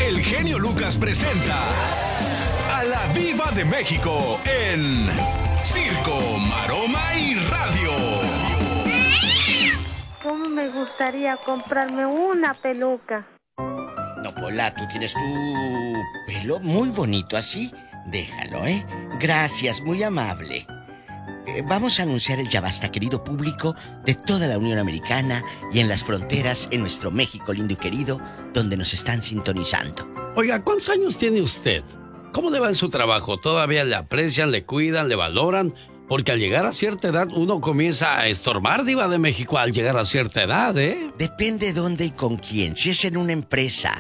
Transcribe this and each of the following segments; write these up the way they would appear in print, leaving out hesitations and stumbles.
el genio Lucas presenta a la Diva de México en Circo, Maroma y Radio. ¿Cómo me gustaría comprarme una peluca? No, Pola, tú tienes tu pelo muy bonito así. Déjalo, ¿eh? Gracias, muy amable. Vamos a anunciar el ya basta, querido público de toda la Unión Americana y en las fronteras, en nuestro México lindo y querido, donde nos están sintonizando. Oiga, ¿cuántos años tiene usted? ¿Cómo le va en su trabajo? ¿Todavía le aprecian, le cuidan, le valoran? Porque al llegar a cierta edad uno comienza a estorbar, Diva de México, al llegar a cierta edad, ¿eh? Depende dónde y con quién. Si es en una empresa,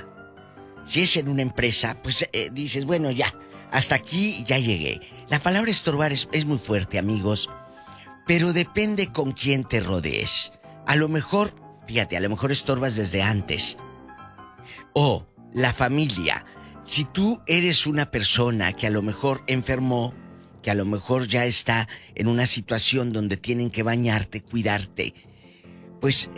pues dices, bueno, ya, hasta aquí ya llegué. La palabra estorbar es muy fuerte, amigos, pero depende con quién te rodees. A lo mejor, fíjate, a lo mejor estorbas desde antes. O la familia. Si tú eres una persona que a lo mejor enfermó, que a lo mejor ya está en una situación donde tienen que bañarte, cuidarte, pues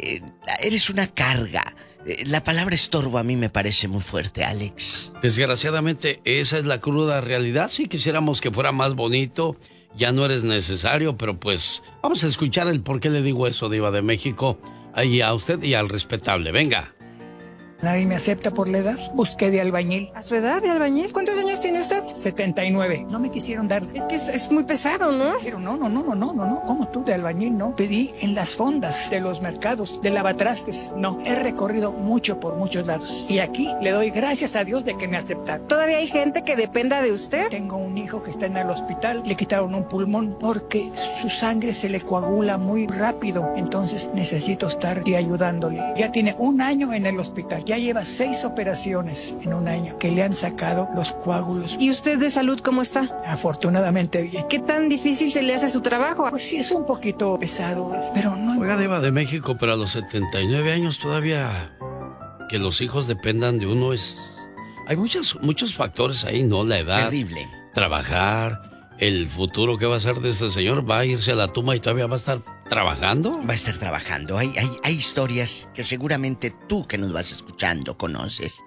eres una carga. La palabra estorbo a mí me parece muy fuerte, Alex. Desgraciadamente, esa es la cruda realidad. Si quisiéramos que fuera más bonito, ya no eres necesario, pero pues vamos a escuchar el por qué le digo eso, Diva de México, ahí a usted y al respetable. Venga. Nadie me acepta por la edad. Busqué de albañil. ¿A su edad de albañil? ¿Cuántos años tiene usted? 79. No me quisieron dar. Es que es muy pesado, ¿no? Dijeron, no. ¿Cómo tú de albañil? No. Pedí en las fondas de los mercados, de lavatrastes. No. He recorrido mucho por muchos lados. Y aquí le doy gracias a Dios de que me aceptaron. ¿Todavía hay gente que dependa de usted? Tengo un hijo que está en el hospital. Le quitaron un pulmón porque su sangre se le coagula muy rápido. Entonces necesito estar ayudándole. Ya tiene 1 año en el hospital. Ya lleva 6 operaciones en 1 año que le han sacado los coágulos. ¿Y usted de salud cómo está? Afortunadamente bien. ¿Qué tan difícil se le hace su trabajo? Pues sí, es un poquito pesado, pero no... Oiga, Diva de México, pero a los 79 años todavía que los hijos dependan de uno es... Hay muchos factores ahí, ¿no? La edad. Terrible. Trabajar, el futuro que va a ser de este señor, va a irse a la tumba y todavía va a estar trabajando. Va a estar trabajando. Hay historias que seguramente tú que nos vas escuchando conoces.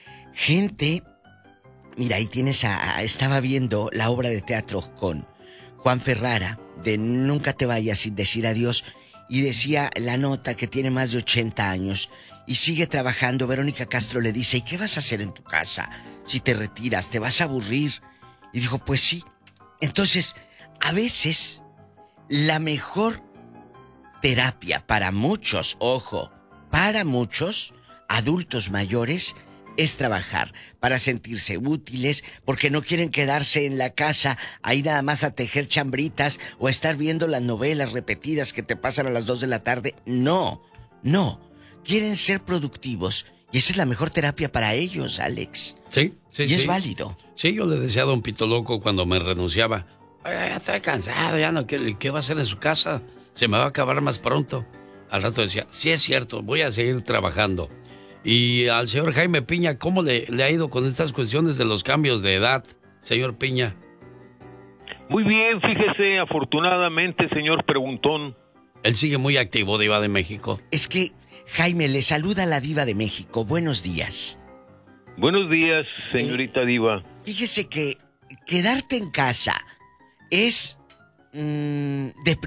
Gente, mira, ahí tienes estaba viendo la obra de teatro con Juan Ferrara de Nunca te vayas sin decir adiós, y decía la nota que tiene más de 80 años y sigue trabajando. Verónica Castro le dice, ¿y qué vas a hacer en tu casa si te retiras? ¿Te vas a aburrir? Y dijo, pues sí. Entonces, a veces la mejor terapia para muchos, ojo, para muchos adultos mayores es trabajar para sentirse útiles, porque no quieren quedarse en la casa ahí nada más a tejer chambritas o a estar viendo las novelas repetidas que te pasan a las 2 de la tarde. No, quieren ser productivos y esa es la mejor terapia para ellos, Alex. Sí. Y es válido. Sí, yo le decía a don Pito Loco cuando me renunciaba, ya estoy cansado, ya no quiero, ¿qué va a hacer en su casa? Se me va a acabar más pronto. Al rato decía, sí es cierto, voy a seguir trabajando. Y al señor Jaime Piña, ¿cómo le ha ido con estas cuestiones de los cambios de edad, señor Piña? Muy bien, fíjese, afortunadamente, señor Preguntón. Él sigue muy activo, Diva de México. Es que, Jaime, le saluda la Diva de México. Buenos días. Buenos días, señorita Diva. Fíjese que quedarte en casa es